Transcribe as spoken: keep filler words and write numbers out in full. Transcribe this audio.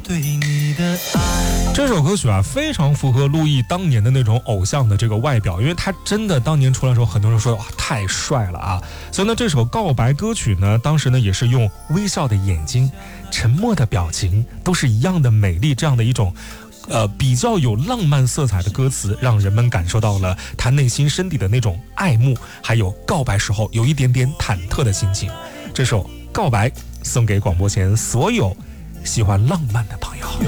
对你的爱。 这首歌曲啊，非常符合陆毅当年的那种偶像的这个外表，因为他真的当年出来的时候，很多人说哇太帅了啊，所以呢，这首告白歌曲呢，当时呢也是用微笑的眼睛、沉默的表情，都是一样的美丽，这样的一种。呃，比较有浪漫色彩的歌词，让人们感受到了他内心深底的那种爱慕，还有告白时候有一点点忐忑的心情。这首《告白》送给广播前所有喜欢浪漫的朋友。